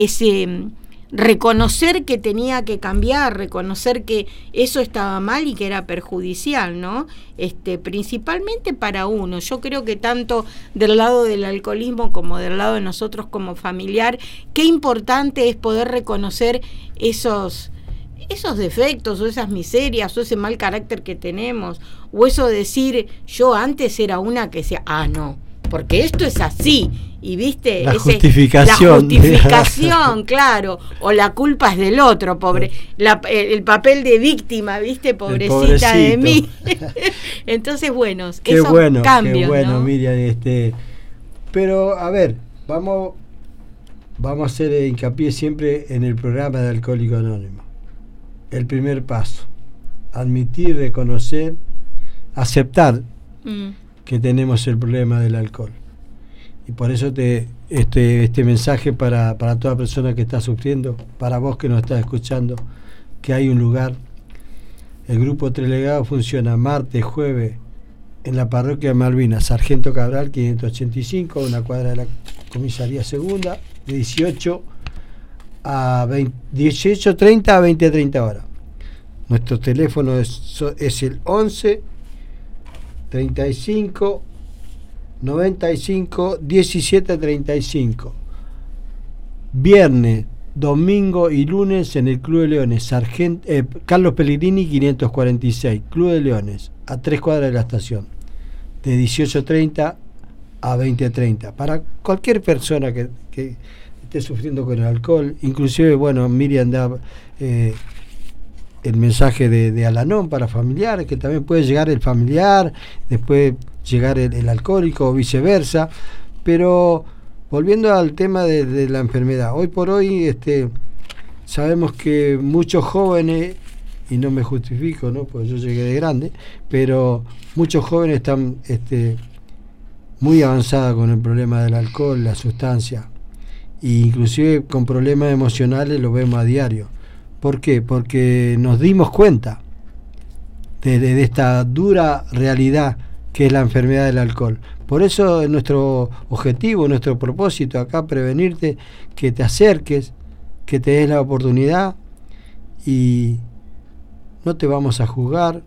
ese reconocer que tenía que cambiar, reconocer que eso estaba mal y que era perjudicial, ¿no? Principalmente para uno. Yo creo que tanto del lado del alcoholismo como del lado de nosotros como familiar, qué importante es poder reconocer esos defectos o esas miserias o ese mal carácter que tenemos, o eso de decir, yo antes era una que decía, no, porque esto es así, y viste, la justificación, claro, o la culpa es del otro, pobre, el papel de víctima, viste, pobrecita de mí. Entonces, bueno, esos cambios, qué bueno, ¿no? Miriam, pero a ver, vamos a hacer hincapié siempre en el programa de Alcohólicos Anónimos. El primer paso, admitir, reconocer, aceptar que tenemos el problema del alcohol. Y por eso este mensaje para toda persona que está sufriendo, para vos que nos estás escuchando, que hay un lugar. El grupo Tres Legados funciona martes, jueves, en la parroquia de Malvinas, Sargento Cabral 585, una cuadra de la comisaría segunda, de 18:30 a 20:30 horas. Nuestro teléfono es el 11 35 95 17 35. Viernes, domingo y lunes en el Club de Leones, Carlos Pellegrini 546, Club de Leones, a 3 cuadras de la estación, de 18:30 a 20:30. Para cualquier persona que esté sufriendo con el alcohol, inclusive, bueno, Miriam da el mensaje de Al-Anon para familiares, que también puede llegar el familiar, después llegar el alcohólico o viceversa. Pero volviendo al tema de la enfermedad, hoy por hoy sabemos que muchos jóvenes, y no me justifico, ¿no?, porque yo llegué de grande, pero muchos jóvenes están muy avanzados con el problema del alcohol, la sustancia, e inclusive con problemas emocionales, lo vemos a diario. ¿Por qué? Porque nos dimos cuenta de esta dura realidad que es la enfermedad del alcohol. Por eso es nuestro objetivo, nuestro propósito acá, prevenirte, que te acerques, que te des la oportunidad, y no te vamos a juzgar.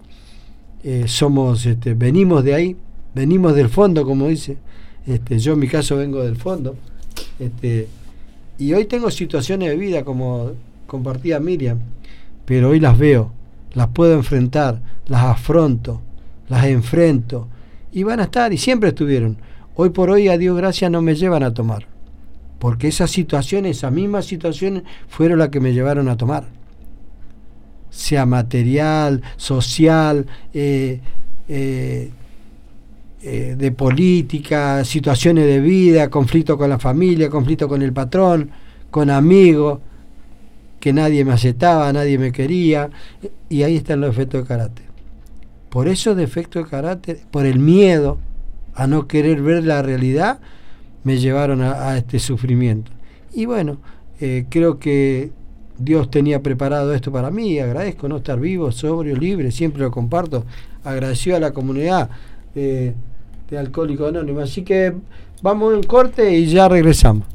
Venimos de ahí, venimos del fondo, como dice. Yo en mi caso vengo del fondo. Y hoy tengo situaciones de vida como compartía Miriam, pero hoy las veo, las puedo enfrentar, las afronto, las enfrento, y van a estar, y siempre estuvieron. Hoy por hoy, a Dios gracias, no me llevan a tomar, porque esas mismas situaciones fueron las que me llevaron a tomar, sea material, social, de política, situaciones de vida, conflicto con la familia, conflicto con el patrón, con amigos, que nadie me aceptaba, nadie me quería, y ahí están los efectos de carácter. Por esos defectos de carácter, por el miedo a no querer ver la realidad, me llevaron a este sufrimiento. Y bueno, creo que Dios tenía preparado esto para mí, y agradezco no estar vivo, sobrio, libre, siempre lo comparto, agradecido a la comunidad de Alcohólicos Anónimos. Así que vamos en corte y ya regresamos.